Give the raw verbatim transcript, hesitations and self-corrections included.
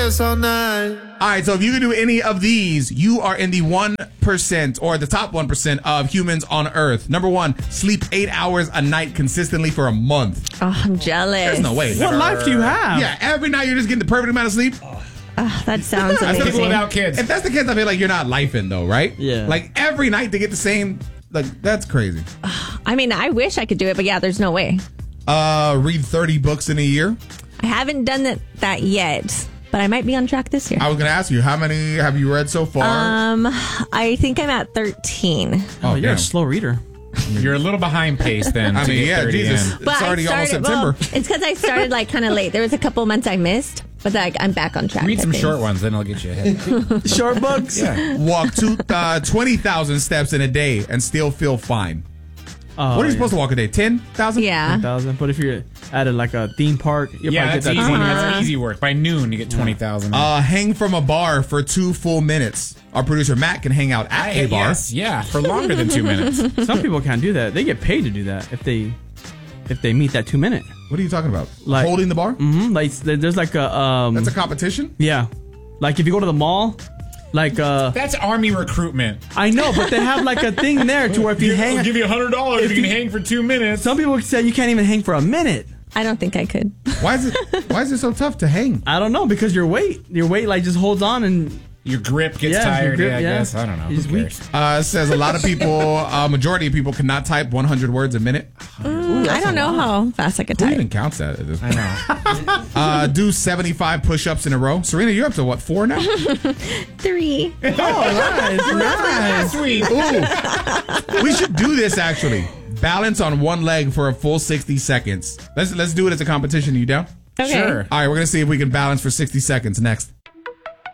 dance all night. All right, so if you can do any of these, you are in the one percent or the top one percent of humans on Earth. Number one, sleep eight hours a night consistently for a month. Oh, I'm jealous. There's no way. What life do you have? Yeah, every night you're just getting the perfect amount of sleep. Oh, that sounds That's people amazing. without kids. If that's the case, I feel like you're not lifing though, right? Yeah. Like every night to get the same, like that's crazy. I mean, I wish I could do it, but yeah, there's no way. Uh, read thirty books in a year. I haven't done that, that yet, but I might be on track this year. I was going to ask you, how many have you read so far? Um, I think I'm at thirteen. Oh, you're damn. a slow reader. You're a little behind pace then. I to mean, get yeah, thirty Jesus. in. It's But already I almost started, September. well, it's because I started like kind of late. There was a couple months I missed, but like I'm back on track. Read I some think. short ones, then I'll get you ahead. Short books? Yeah. Walk two, uh, twenty thousand steps in a day and still feel fine. Oh, What are you yeah. supposed to walk a day? ten thousand? Yeah. one thousand. But if you're at a, like a theme park, you'll Yeah, probably that's get that easy. twenty. That's easy work. By noon, you get twenty thousand. Uh, hang from a bar for two full minutes. Our producer Matt can hang out at a bar. Yes, yeah, for longer than two minutes. Some people can't do that. They get paid to do that if they if they meet that two minute. What are you talking about? Like- Holding the bar? Mm-hmm. Like there- there's like a um. That's a competition? yeah, like if you go to the mall, like uh. That's army recruitment. I know, but they have like a thing there to where if you hang, I'll give you a hundred dollars if If you can you- hang for two minutes. some people say you can't even hang for a minute. I don't think I could. Why is it why is it so tough to hang? I don't know because your weight, your weight like just holds on and Your grip gets Yeah, your tired. grip, yeah, I yeah. guess. I don't know. You're Who just cares? Uh, it says a lot of people, uh, majority of people cannot type one hundred words a minute. Mm, I don't know how fast I could Who type. even counts that at this point? I know. Uh, do seventy-five push-ups in a row. Serena, you're up to what, four now? Three. oh, nice, nice. Last week. Ooh. We should do this actually. Balance on one leg for a full sixty seconds. Let's let's do it as a competition. You down? Okay. Sure. All right, we're gonna see if we can balance for sixty seconds next.